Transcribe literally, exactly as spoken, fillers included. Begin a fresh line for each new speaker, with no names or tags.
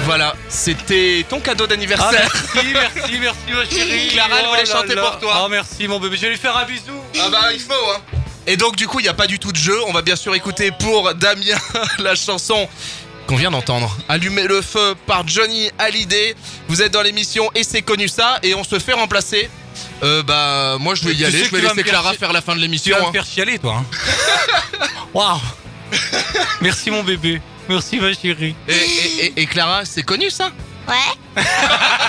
Voilà, c'était ton cadeau d'anniversaire.
Ah, merci, merci, merci ma chérie.
Clara, elle
Oh
voulait
là
chanter
là.
pour toi.
Oh merci mon bébé, je vais lui faire un bisou.
Ah bah il faut hein. Et donc du coup il n'y a pas du tout de jeu. On va bien sûr écouter pour Damien la chanson qu'on vient d'entendre, Allumer le feu par Johnny Hallyday. Vous êtes dans l'émission Et c'est connu ça. Et on se fait remplacer. Euh bah moi je vais y
Tu
aller.
sais
Je
que
vais
tu vas
laisser
me faire
Clara
chi-
faire la fin de
Tu
l'émission
vas
hein.
me faire chialer toi. Hein. Waouh. Merci mon bébé. Merci ma chérie.
et, et, et, et Clara, c'est connu ça?
Ouais.